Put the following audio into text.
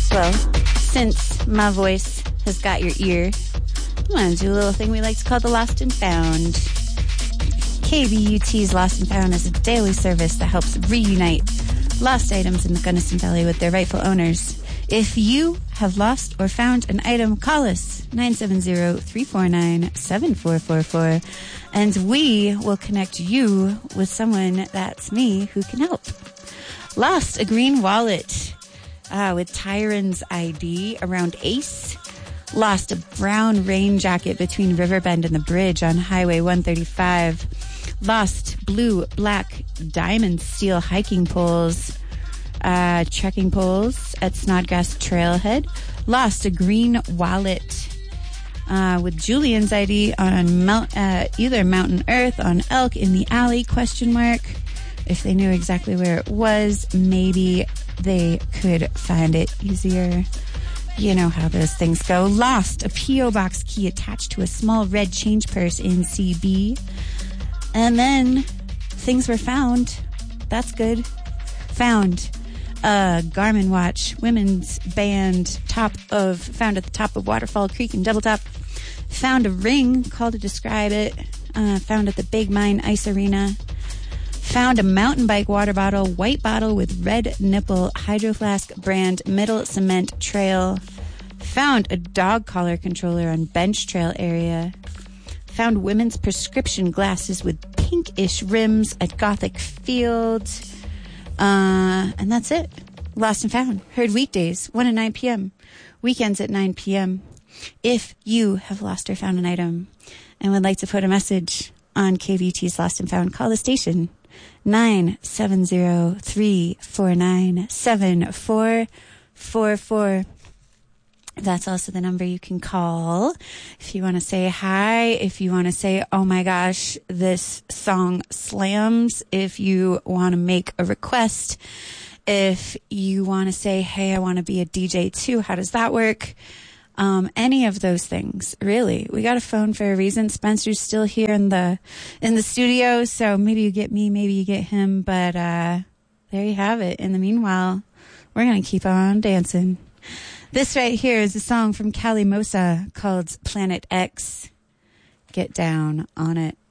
Well, since my voice has got your ear, I'm going to do a little thing we like to call the Lost and Found. KBUT's Lost and Found is a daily service that helps reunite lost items in the Gunnison Valley with their rightful owners. If you have lost or found an item, call us 970-349-7444 and we will connect you with someone, that's me, who can help. Lost a green wallet with Tyron's ID around Ace. Lost a brown rain jacket between Riverbend and the bridge on Highway 135. Lost blue, black, diamond steel hiking poles, trekking poles at Snodgrass Trailhead. Lost a green wallet with Julian's ID on either Mountain Earth, on Elk, in the alley, ? If they knew exactly where it was, maybe they could find it easier. You know how those things go. Lost a P.O. Box key attached to a small red change purse in CB. And then things were found. That's good. Found a Garmin watch, women's band, found at the top of Waterfall Creek in Double Top. Found a ring, called to describe it. Found at the Big Mine Ice Arena. Found a mountain bike water bottle, white bottle with red nipple, Hydro Flask brand, Middle Cement Trail. Found a dog collar controller on Bench Trail area. Found women's prescription glasses with pinkish rims at Gothic Field. And that's it. Lost and Found. Heard weekdays, 1 and 9 p.m. Weekends at 9 p.m. If you have lost or found an item and would like to put a message on KVT's Lost and Found, call the station. 970-349-7444. That's also the number you can call if you want to say hi, if you want to say, oh my gosh, this song slams, if you want to make a request, if you want to say, hey, I want to be a DJ too, how does that work? Any of those things, really. We got a phone for a reason. Spencer's still here in the studio, so maybe you get me, maybe you get him, but there you have it. In the meanwhile, we're going to keep on dancing. This right here is a song from Cali Mosa called Planet X. Get down on it.